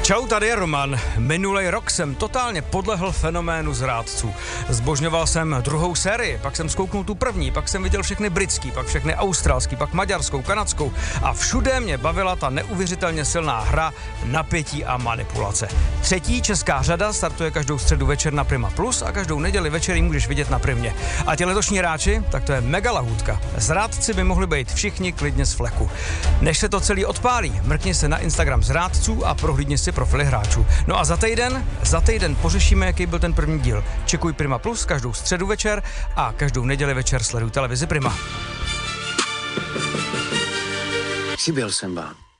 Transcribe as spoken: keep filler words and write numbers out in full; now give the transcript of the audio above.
Čau, tady je Roman. Minulej rok jsem totálně podlehl fenoménu zrádců. Zbožňoval jsem druhou sérii, pak jsem zkouknul tu první, pak jsem viděl všechny britský, pak všechny australský, pak maďarskou, kanadskou a všude mě bavila ta neuvěřitelně silná hra napětí a manipulace. Třetí česká řada startuje každou středu večer na Prima Plus a každou neděli večer ji můžeš vidět na Primě. A ti letošní hráči, tak to je mega lahůdka. Zrádci by mohli být všichni klidně z fleku. Než se to celý odpálí, mrkni se na Instagram zrádců a prohlídni si profily hráčů. No a za týden, za týden pořešíme, jaký byl ten první díl. Čekuj Prima Plus každou středu večer a každou neděli večer sleduj televizi Prima. Chyběl jsem vám.